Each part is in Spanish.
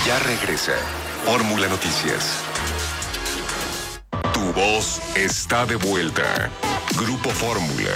Ya regresa Fórmula Noticias. Tu voz está de vuelta. Grupo Fórmula.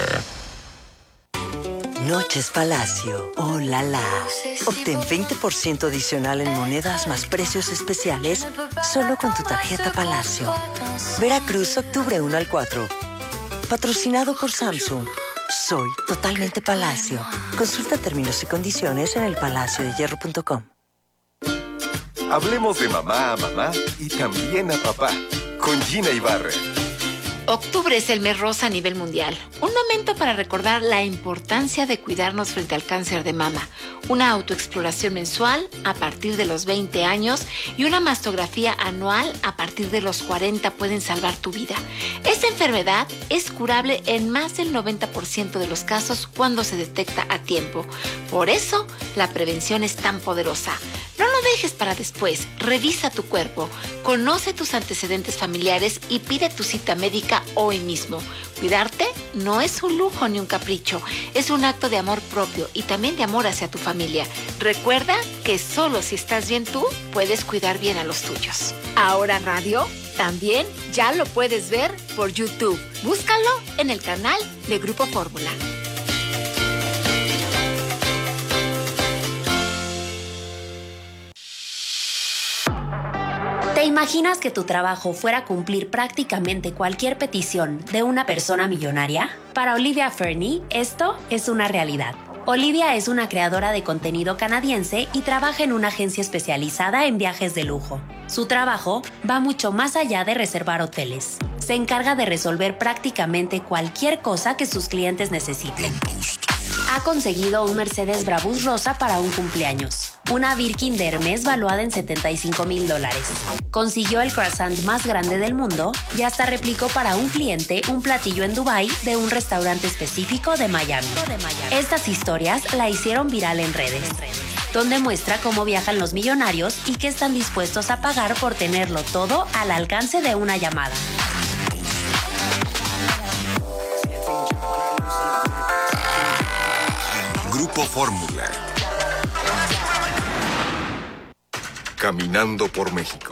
Noches Palacio. ¡Oh, la, la! Obtén 20% adicional en monedas más precios especiales solo con tu tarjeta Palacio. Veracruz, octubre 1 al 4. Patrocinado por Samsung. Soy totalmente Palacio. Consulta términos y condiciones en elpalaciodehierro.com. Hablemos de mamá a mamá y también a papá. Con Gina Ibarra. Octubre es el mes rosa a nivel mundial. Un momento para recordar la importancia de cuidarnos frente al cáncer de mama. Una autoexploración mensual a partir de los 20 años y una mastografía anual a partir de los 40 pueden salvar tu vida. Esta enfermedad es curable en más del 90% de los casos cuando se detecta a tiempo. Por eso, la prevención es tan poderosa. No lo dejes para después. Revisa tu cuerpo, conoce tus antecedentes familiares y pide tu cita médica hoy mismo. Cuidarte no es un lujo ni un capricho, es un acto de amor propio y también de amor hacia tu familia. Recuerda que solo si estás bien tú, puedes cuidar bien a los tuyos. Ahora radio, también ya lo puedes ver por YouTube. Búscalo en el canal de Grupo Fórmula. ¿Te imaginas que tu trabajo fuera cumplir prácticamente cualquier petición de una persona millonaria? Para Olivia Fernie, esto es una realidad. Olivia es una creadora de contenido canadiense y trabaja en una agencia especializada en viajes de lujo. Su trabajo va mucho más allá de reservar hoteles. Se encarga de resolver prácticamente cualquier cosa que sus clientes necesiten. Ha conseguido un Mercedes Brabus rosa para un cumpleaños, una Birkin de Hermes valuada en $75,000. Consiguió el croissant más grande del mundo y hasta replicó para un cliente un platillo en Dubái de un restaurante específico de Miami. Estas historias la hicieron viral en redes, donde muestra cómo viajan los millonarios y qué están dispuestos a pagar por tenerlo todo al alcance de una llamada. Grupo Fórmula. Caminando por México.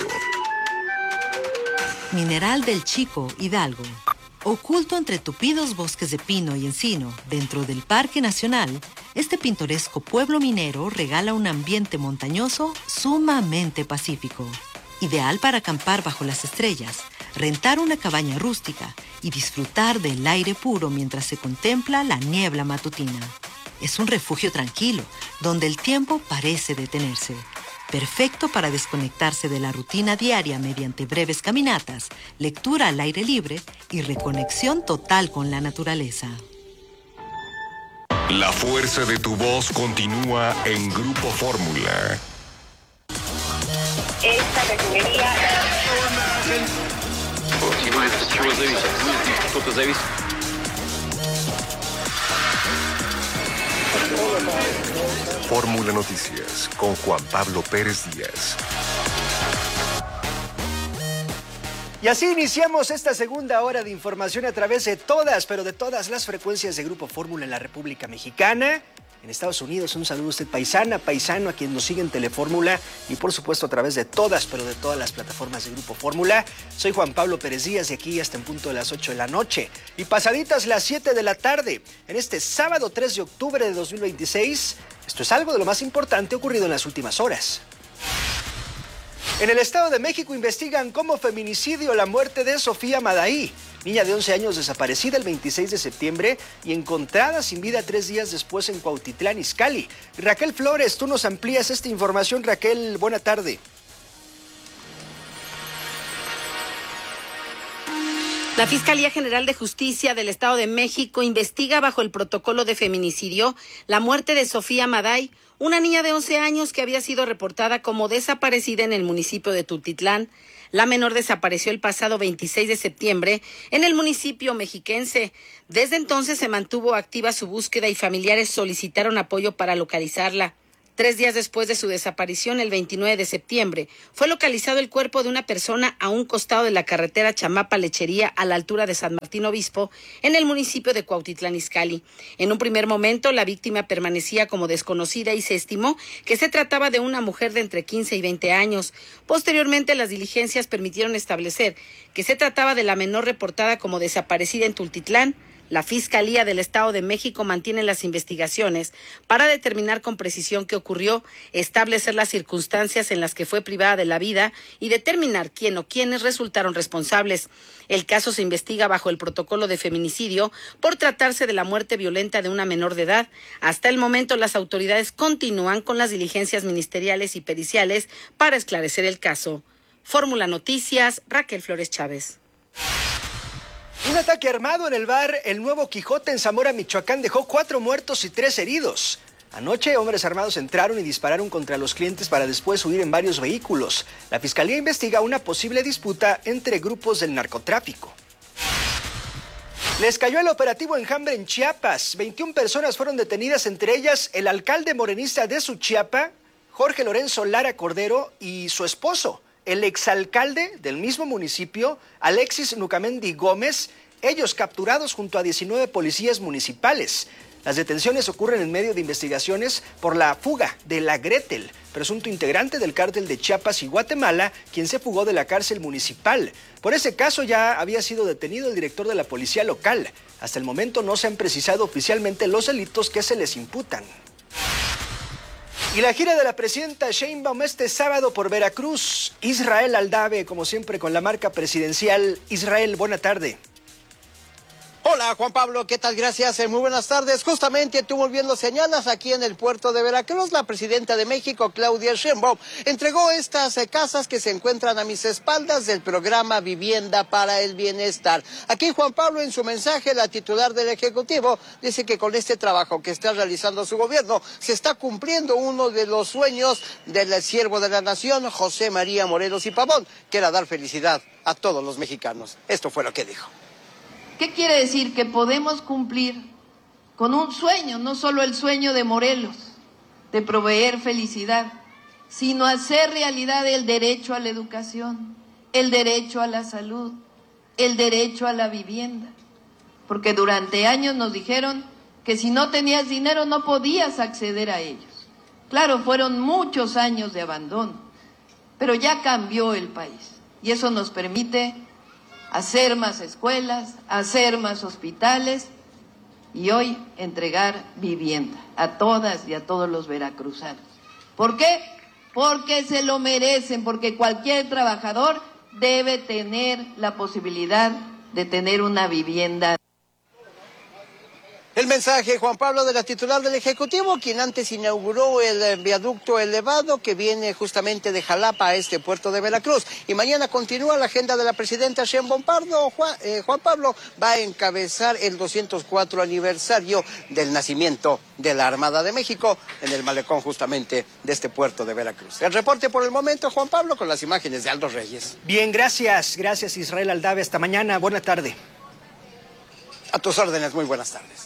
Mineral del Chico, Hidalgo. Oculto entre tupidos bosques de pino y encino, dentro del Parque Nacional, este pintoresco pueblo minero regala un ambiente montañoso sumamente pacífico. Ideal para acampar bajo las estrellas, rentar una cabaña rústica y disfrutar del aire puro mientras se contempla la niebla matutina. Es un refugio tranquilo, donde el tiempo parece detenerse. Perfecto para desconectarse de la rutina diaria mediante breves caminatas, lectura al aire libre y reconexión total con la naturaleza. La fuerza de tu voz continúa en Grupo Fórmula. Esta refinería... Fórmula Noticias con Juan Pablo Pérez Díaz. Y así iniciamos esta segunda hora de información a través de todas, pero de todas las frecuencias de Grupo Fórmula en la República Mexicana. En Estados Unidos, un saludo a usted, paisano, a quien nos sigue en Telefórmula y por supuesto a través de todas, pero de todas las plataformas de Grupo Fórmula. Soy Juan Pablo Pérez Díaz, de aquí hasta en punto de las 8 de la noche y pasaditas las 7 de la tarde, en este sábado 3 de octubre de 2026. Esto es algo de lo más importante ocurrido en las últimas horas. En el Estado de México investigan como feminicidio la muerte de Sofía Madaí, niña de 11 años desaparecida el 26 de septiembre y encontrada sin vida 3 días después en Cuautitlán, Izcalli. Raquel Flores, tú nos amplías esta información. Raquel, buena tarde. La Fiscalía General de Justicia del Estado de México investiga bajo el protocolo de feminicidio la muerte de Sofía Madaí, una niña de 11 años que había sido reportada como desaparecida en el municipio de Tultitlán. La menor desapareció el pasado 26 de septiembre en el municipio mexiquense. Desde entonces se mantuvo activa su búsqueda y familiares solicitaron apoyo para localizarla. 3 días después de su desaparición, el 29 de septiembre, fue localizado el cuerpo de una persona a un costado de la carretera Chamapa-Lechería, a la altura de San Martín Obispo, en el municipio de Cuautitlán Izcalli. En un primer momento, la víctima permanecía como desconocida y se estimó que se trataba de una mujer de entre 15 y 20 años. Posteriormente, las diligencias permitieron establecer que se trataba de la menor reportada como desaparecida en Tultitlán. La Fiscalía del Estado de México mantiene las investigaciones para determinar con precisión qué ocurrió, establecer las circunstancias en las que fue privada de la vida y determinar quién o quiénes resultaron responsables. El caso se investiga bajo el protocolo de feminicidio por tratarse de la muerte violenta de una menor de edad. Hasta el momento, las autoridades continúan con las diligencias ministeriales y periciales para esclarecer el caso. Fórmula Noticias, Raquel Flores Chávez. Un ataque armado en el bar El Nuevo Quijote en Zamora, Michoacán, dejó 4 muertos y 3 heridos. Anoche, hombres armados entraron y dispararon contra los clientes para después huir en varios vehículos. La Fiscalía investiga una posible disputa entre grupos del narcotráfico. Les cayó el operativo Enjambre en Chiapas. 21 personas fueron detenidas, entre ellas el alcalde morenista de Suchiapa, Jorge Lorenzo Lara Cordero, y su esposo, el exalcalde del mismo municipio, Alexis Nucamendi Gómez, ellos capturados junto a 19 policías municipales. Las detenciones ocurren en medio de investigaciones por la fuga de la Gretel, presunto integrante del cártel de Chiapas y Guatemala, quien se fugó de la cárcel municipal. Por ese caso ya había sido detenido el director de la policía local. Hasta el momento no se han precisado oficialmente los delitos que se les imputan. Y la gira de la presidenta Sheinbaum este sábado por Veracruz. Israel Aldave, como siempre, con la marca presidencial. Israel, buena tarde. Hola Juan Pablo, ¿qué tal? Gracias, muy buenas tardes. Justamente tú muy bien lo señalas, aquí en el puerto de Veracruz, la presidenta de México, Claudia Sheinbaum, entregó estas casas que se encuentran a mis espaldas del programa Vivienda para el Bienestar. Aquí Juan Pablo, en su mensaje, la titular del Ejecutivo dice que con este trabajo que está realizando su gobierno se está cumpliendo uno de los sueños del siervo de la nación, José María Morelos y Pavón, que era dar felicidad a todos los mexicanos. Esto fue lo que dijo. ¿Qué quiere decir? Que podemos cumplir con un sueño, no solo el sueño de Morelos, de proveer felicidad, sino hacer realidad el derecho a la educación, el derecho a la salud, el derecho a la vivienda. Porque durante años nos dijeron que si no tenías dinero no podías acceder a ellos. Claro, fueron muchos años de abandono, pero ya cambió el país y eso nos permite hacer más escuelas, hacer más hospitales y hoy entregar vivienda a todas y a todos los veracruzanos. ¿Por qué? Porque se lo merecen, porque cualquier trabajador debe tener la posibilidad de tener una vivienda. El mensaje, Juan Pablo, de la titular del Ejecutivo, quien antes inauguró el viaducto elevado que viene justamente de Jalapa a este puerto de Veracruz. Y mañana continúa la agenda de la presidenta Sheinbaum Pardo. Juan Pablo va a encabezar el 204 aniversario del nacimiento de la Armada de México en el malecón justamente de este puerto de Veracruz. El reporte por el momento, Juan Pablo, con las imágenes de Aldo Reyes. Bien, gracias. Gracias, Israel Aldave. Hasta mañana. Buena tarde. A tus órdenes. Muy buenas tardes.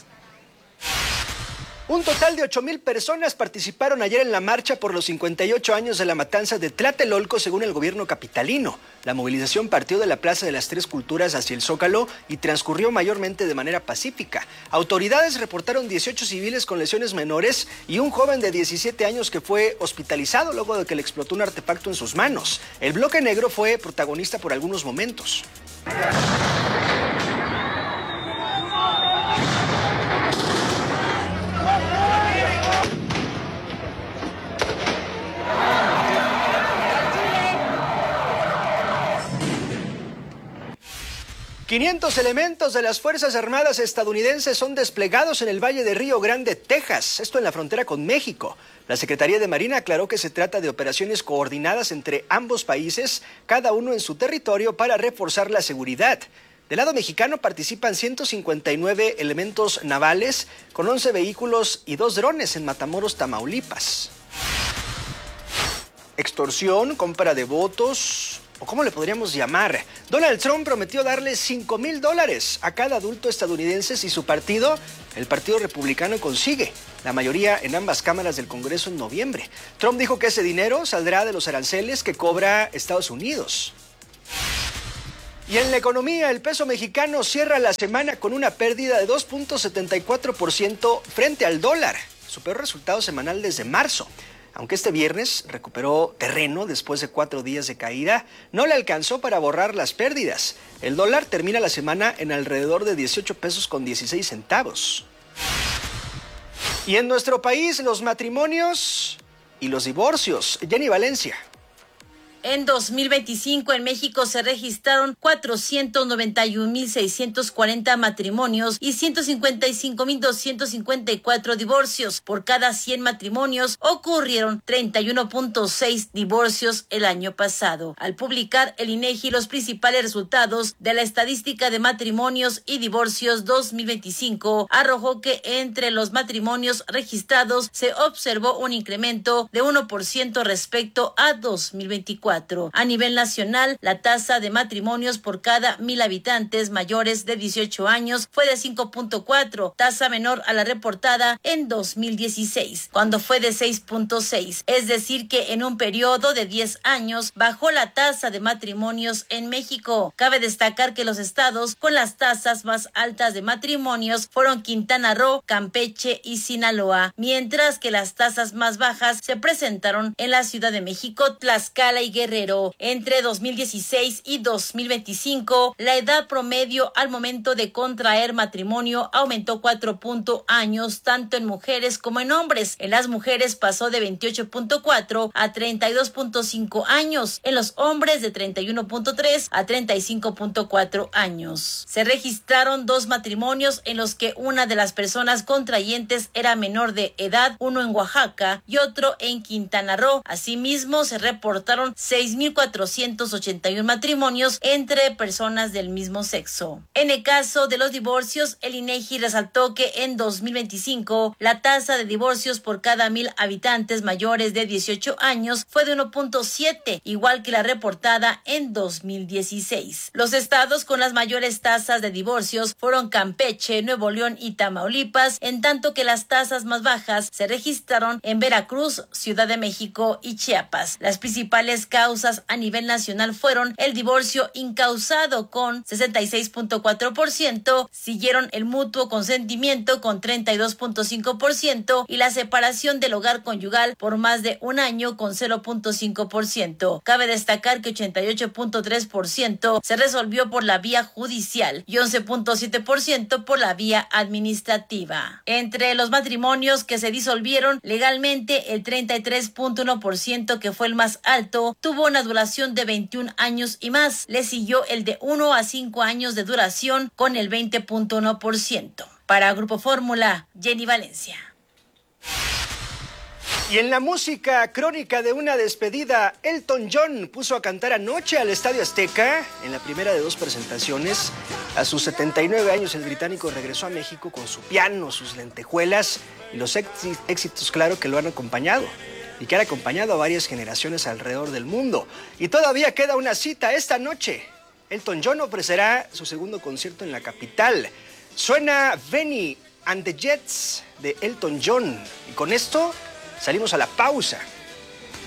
Un total de 8,000 personas participaron ayer en la marcha por los 58 años de la matanza de Tlatelolco, según el gobierno capitalino. La movilización partió de la Plaza de las Tres Culturas hacia el Zócalo y transcurrió mayormente de manera pacífica. Autoridades reportaron 18 civiles con lesiones menores y un joven de 17 años que fue hospitalizado luego de que le explotó un artefacto en sus manos. El bloque negro fue protagonista por algunos momentos. 500 elementos de las Fuerzas Armadas estadounidenses son desplegados en el Valle de Río Grande, Texas, esto en la frontera con México. La Secretaría de Marina aclaró que se trata de operaciones coordinadas entre ambos países, cada uno en su territorio, para reforzar la seguridad. Del lado mexicano participan 159 elementos navales con 11 vehículos y 2 drones en Matamoros, Tamaulipas. Extorsión, compra de votos, ¿O cómo le podríamos llamar? Donald Trump prometió darle $5,000 a cada adulto estadounidense si su partido, el Partido Republicano, consigue la mayoría en ambas cámaras del Congreso en noviembre. Trump dijo que ese dinero saldrá de los aranceles que cobra Estados Unidos. Y en la economía, el peso mexicano cierra la semana con una pérdida de 2.74% frente al dólar, su peor resultado semanal desde marzo. Aunque este viernes recuperó terreno después de 4 días de caída, no le alcanzó para borrar las pérdidas. El dólar termina la semana en alrededor de 18 pesos con 16 centavos. Y en nuestro país, los matrimonios y los divorcios. Jenny Valencia. En 2025 en México se registraron 491,640 matrimonios y 155,254 divorcios. Por cada 100 matrimonios ocurrieron 31.6 divorcios el año pasado. Al publicar el INEGI los principales resultados de la estadística de matrimonios y divorcios 2025, arrojó que entre los matrimonios registrados se observó un incremento de 1% respecto a 2024. A nivel nacional, la tasa de matrimonios por cada 1,000 habitantes mayores de 18 años fue de 5.4, tasa menor a la reportada en 2016, cuando fue de 6.6. Es decir que en un periodo de 10 años bajó la tasa de matrimonios en México. Cabe destacar que los estados con las tasas más altas de matrimonios fueron Quintana Roo, Campeche y Sinaloa, mientras que las tasas más bajas se presentaron en la Ciudad de México, Tlaxcala y Guerrero. Entre 2016 y 2025, la edad promedio al momento de contraer matrimonio aumentó 4 años, tanto en mujeres como en hombres. En las mujeres pasó de 28.4 a 32.5 años, en los hombres de 31.3 a 35.4 años. Se registraron 2 matrimonios en los que una de las personas contrayentes era menor de edad, uno en Oaxaca y otro en Quintana Roo. Asimismo, se reportaron 6,481 matrimonios entre personas del mismo sexo. En el caso de los divorcios, el INEGI resaltó que en 2025 la tasa de divorcios por cada 1,000 habitantes mayores de 18 años fue de 1.7, igual que la reportada en 2016. Los estados con las mayores tasas de divorcios fueron Campeche, Nuevo León y Tamaulipas, en tanto que las tasas más bajas se registraron en Veracruz, Ciudad de México y Chiapas. Las principales causas a nivel nacional fueron el divorcio incausado con 66.4%, siguieron el mutuo consentimiento con 32.5% y la separación del hogar conyugal por más de un año con 0.5%. Cabe destacar que 88.3% se resolvió por la vía judicial y 11.7% por la vía administrativa. Entre los matrimonios que se disolvieron legalmente, el 33.1%, que fue el más alto, tuvo una duración de 21 años y más. Le siguió el de 1 a 5 años de duración con el 20.1%. Para Grupo Fórmula, Jenny Valencia. Y en la música, crónica de una despedida, Elton John puso a cantar anoche al Estadio Azteca en la primera de 2 presentaciones. A sus 79 años, el británico regresó a México con su piano, sus lentejuelas y los éxitos, claro, que lo han acompañado y que han acompañado a varias generaciones alrededor del mundo. Y todavía queda una cita esta noche. Elton John ofrecerá su segundo concierto en la capital. Suena Benny and the Jets de Elton John. Y con esto salimos a la pausa.